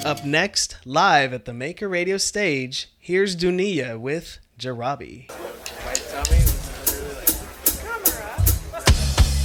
Up next, live at the Maker Radio stage, here's Dunia with Jarabi.